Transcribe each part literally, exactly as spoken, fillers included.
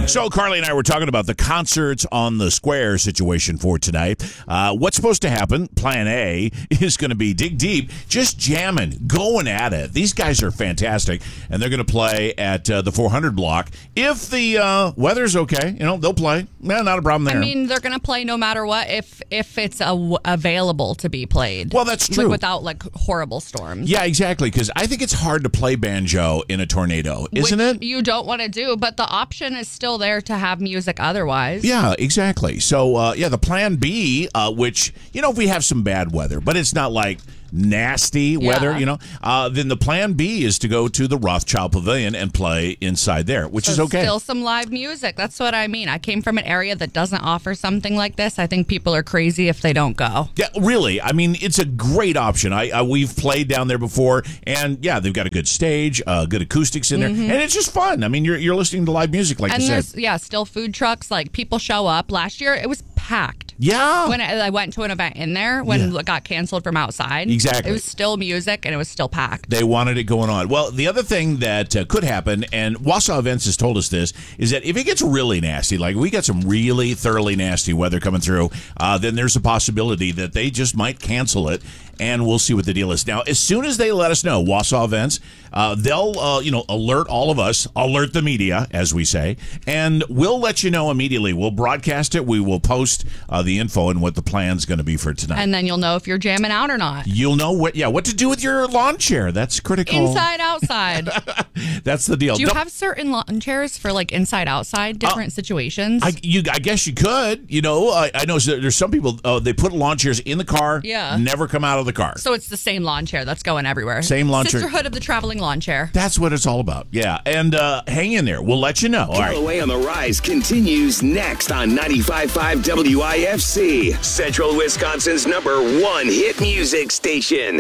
So Carly and I were talking about the concerts on the square situation for tonight. Uh, what's supposed to happen, plan A, is going to be dig deep, just jamming, going at it. These guys are fantastic, and they're going to play at uh, the four hundred block. If the uh, weather's okay, you know, they'll play. No, not a problem there. I mean, they're going to play no matter what if if it's a, available to be played. Well, that's true. Like, without, like, horrible storms. Yeah, exactly, because I think it's hard to play banjo in a tornado, isn't Which it? you don't want to do, but the option is still there to have music otherwise. Yeah, exactly. So, uh, yeah, the plan B, uh, which, you know, if we have some bad weather, but it's not like nasty weather, Yeah. you know, uh, then the plan B is to go to the Rothschild Pavilion and play inside there, which So is okay. Still some live music. That's what I mean. I came from an area that doesn't offer something like this. I think people are crazy if they don't go. Yeah, really. I mean, it's a great option. I, I We've played down there before, and yeah, they've got a good stage, uh, good acoustics in there, Mm-hmm. and it's just fun. I mean, you're you're listening to live music, like And you there's, said. yeah, still food trucks. Like, people show up. Last year, it was packed. Yeah. When I, I went to an event in there, when Yeah. it got canceled from outside. Exactly. It was still music, and it was still packed. They wanted it going on. Well, the other thing that uh, could happen, and Wausau Events has told us this, is that if it gets really nasty, like we got some really thoroughly nasty weather coming through, uh, then there's a possibility that they just might cancel it, and we'll see what the deal is. Now, as soon as they let us know, Wausau Events, uh, they'll uh, you know alert all of us, alert the media, as we say, and we'll let you know immediately. We'll broadcast it. We will post uh, the info and what the plan's going to be for tonight. And then you'll know if you're jamming out or not. You'll know what, yeah, what to do with your lawn chair. That's critical. Inside, outside. That's the deal. Do you Don't- have certain lawn chairs for, like, inside, outside, different situations? I, you, I guess you could. You know, I, I know there's some people, uh, they put lawn chairs in the car, Yeah. never come out of the car. So it's the same lawn chair that's going everywhere. Same lawn chair. Sisterhood of the traveling lawn chair. That's what it's all about. Yeah. And uh, hang in there. We'll let you know. All right. Callaway on the Rise continues next on ninety-five point five W I F C, Central Wisconsin's number one hit music station.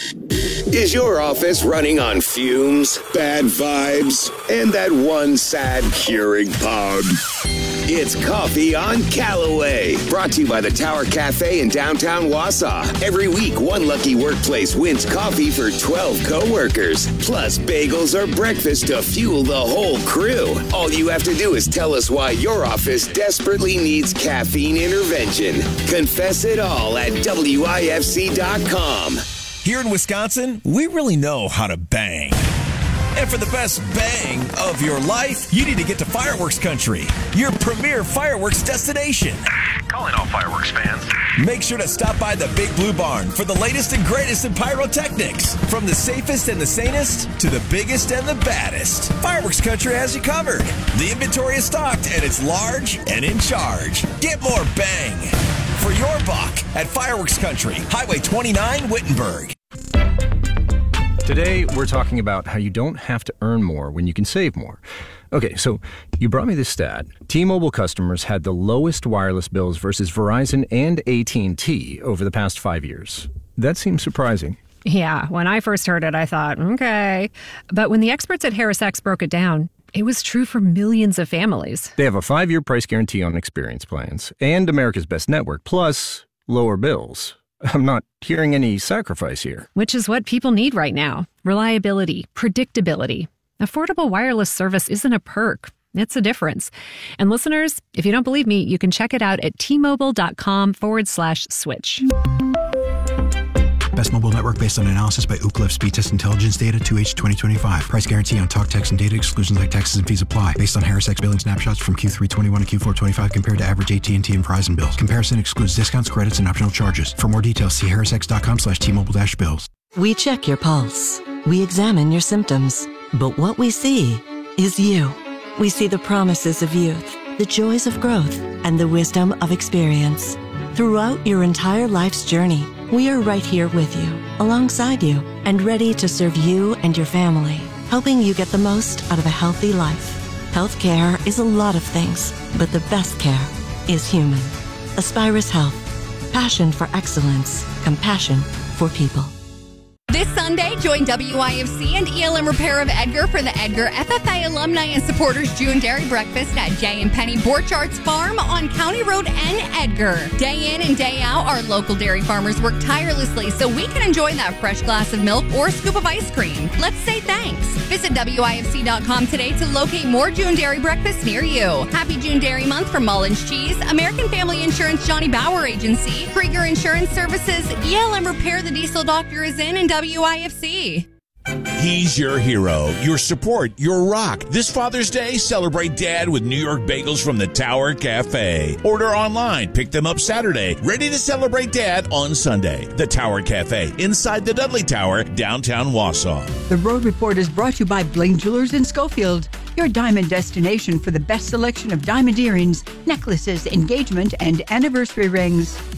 Is your office running on fumes, bad vibes, and that one sad Keurig pod? It's Coffee on Callaway, brought to you by the Tower Cafe in downtown Wausau. Every week, one lucky workplace wins coffee for twelve coworkers, plus bagels or breakfast to fuel the whole crew. All you have to do is tell us why your office desperately needs caffeine intervention. Confess it all at W I F C dot com. Here in Wisconsin, we really know how to bang. And for the best bang of your life, you need to get to Fireworks Country, your premier fireworks destination. Calling all fireworks fans. Make sure to stop by the Big Blue Barn for the latest and greatest in pyrotechnics. From the safest and the sanest to the biggest and the baddest, Fireworks Country has you covered. The inventory is stocked and it's large and in charge. Get more bang for your buck at Fireworks Country, Highway twenty-nine, Wittenberg. Today, we're talking about how you don't have to earn more when you can save more. Okay, so you brought me this stat. T-Mobile customers had the lowest wireless bills versus Verizon and A T and T over the past five years. That seems surprising. Yeah, when I first heard it, I thought, okay. But when the experts at HarrisX broke it down, it was true for millions of families. They have a five-year price guarantee on experience plans and America's Best Network, plus lower bills. I'm not hearing any sacrifice here. Which is what people need right now. Reliability, predictability. Affordable wireless service isn't a perk. It's a difference. And listeners, if you don't believe me, you can check it out at T-Mobile.com forward slash switch. Best mobile network based on analysis by Ookla Speed Test Intelligence data two H twenty twenty-five. Price guarantee on talk, text, and data. Exclusions like taxes and fees apply. Based on HarrisX billing snapshots from Q three twenty-one to Q four twenty-five compared to average A T and T and Verizon bills. Comparison excludes discounts, credits, and optional charges. For more details, see HarrisX.com slash T-Mobile dash bills. We check your pulse. We examine your symptoms. But what we see is you. We see the promises of youth, the joys of growth, and the wisdom of experience. Throughout your entire life's journey, we are right here with you, alongside you, and ready to serve you and your family, helping you get the most out of a healthy life. Healthcare is a lot of things, but the best care is human. Aspirus Health. Passion for excellence. Compassion for people. This Sunday, join W I F C and E L M Repair of Edgar for the Edgar F F A Alumni and Supporters June Dairy Breakfast at J and Penny Borchards Farm on County Road N, Edgar. Day in and day out, our local dairy farmers work tirelessly so we can enjoy that fresh glass of milk or scoop of ice cream. Let's say thanks. Visit W I F C dot com today to locate more June Dairy Breakfasts near you. Happy June Dairy Month from Mullins Cheese, American Family Insurance Johnny Bauer Agency, Krieger Insurance Services, E L M Repair the Diesel Doctor is in, and W I F C. He's your hero, your support, your rock. This Father's Day, celebrate Dad with New York bagels from the Tower Cafe. Order online, pick them up Saturday. Ready to celebrate Dad on Sunday. The Tower Cafe, inside the Dudley Tower, downtown Wausau. The Road Report is brought to you by Blaine Jewelers in Schofield, your diamond destination for the best selection of diamond earrings, necklaces, engagement, and anniversary rings.